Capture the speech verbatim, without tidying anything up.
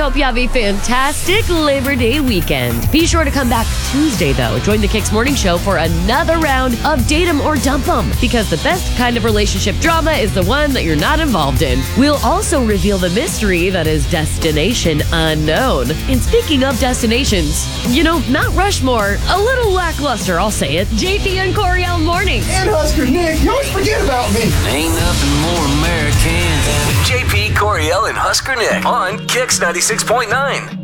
hope you have a fantastic Labor Day weekend. Be sure to come back Tuesday, though. Join the Kicks Morning Show for another round of Date 'em or Dump 'em, because the best kind of relationship drama is the one that you're not involved in. We'll also reveal the mystery that is Destination Unknown. And speaking of destinations, you know, Mount Rushmore, a little lackluster, I'll say it. J P and Coriel mornings. And Husker Nick, you always forget about me. Ain't nothing more American than J P, Coriel, and Husker Nick on Kicks ninety-six point nine.